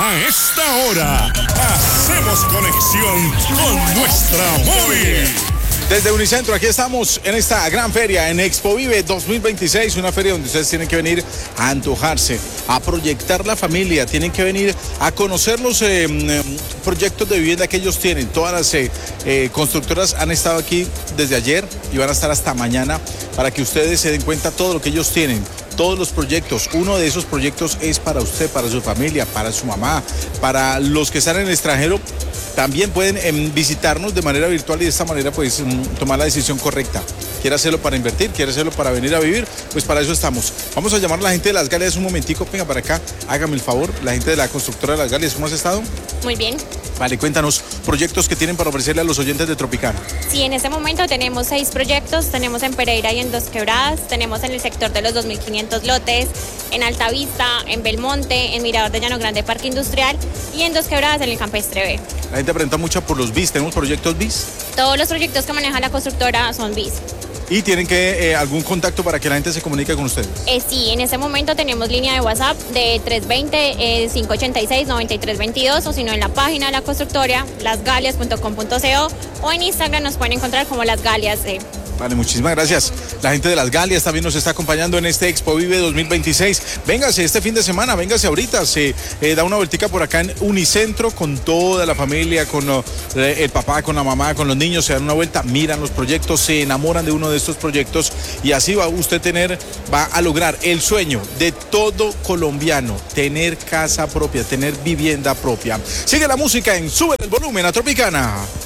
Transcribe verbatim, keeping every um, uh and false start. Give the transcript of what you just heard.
A esta hora, hacemos conexión con nuestra móvil. Desde Unicentro, aquí estamos en esta gran feria, en Expo Vive dos mil veintiséis, una feria donde ustedes tienen que venir a antojarse, a proyectar la familia, tienen que venir a conocer los eh, proyectos de vivienda que ellos tienen. Todas las eh, eh, constructoras han estado aquí desde ayer y van a estar hasta mañana para que ustedes se den cuenta todo lo que ellos tienen. Todos los proyectos, uno de esos proyectos es para usted, para su familia, para su mamá, para los que están en el extranjero. También pueden eh, visitarnos de manera virtual y de esta manera pues mm, tomar la decisión correcta. ¿Quiere hacerlo para invertir? ¿Quiere hacerlo para venir a vivir? Pues para eso estamos. Vamos a llamar a la gente de Las Galias un momentico. Venga para acá, hágame el favor. La gente de la constructora de Las Galias, ¿cómo has estado? Muy bien. Vale, cuéntanos proyectos que tienen para ofrecerle a los oyentes de Tropicana. Sí, en este momento tenemos seis proyectos. Tenemos en Pereira y en Dos Quebradas. Tenemos en el sector de los dos mil quinientos lotes, en Altavista, en Belmonte, en Mirador de Llano Grande Parque Industrial y en Dos Quebradas en el Campestre B. La gente pregunta mucho por los B I S. ¿Tenemos proyectos B I S? Todos los proyectos que maneja la constructora son B I S. ¿Y tienen que eh, algún contacto para que la gente se comunique con ustedes? Eh, sí, en este momento tenemos línea de WhatsApp de tres dos cero, cinco ocho seis, nueve tres dos dos o si no en la página de la constructora las galias punto com punto co o en Instagram nos pueden encontrar como Las Galias. Eh. Vale, muchísimas gracias. La gente de Las Galias también nos está acompañando en este Expo Vive dos mil veintiséis. Véngase este fin de semana, véngase ahorita, se eh, da una vueltica por acá en Unicentro con toda la familia, con uh, el papá, con la mamá, con los niños, se dan una vuelta, miran los proyectos, se enamoran de uno de estos proyectos y así va usted tener, va a lograr el sueño de todo colombiano, tener casa propia, tener vivienda propia. Sigue la música en Sube el Volumen a Tropicana.